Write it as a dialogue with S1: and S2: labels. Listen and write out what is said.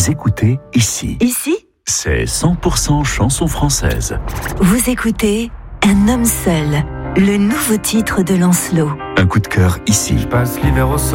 S1: Vous écoutez Ici.
S2: Ici,
S1: C'est 100% chanson française.
S2: vous écoutez Un homme seul, le nouveau titre de Lancelot.
S1: Un coup de cœur ici.
S3: Je passe l'hiver au sol.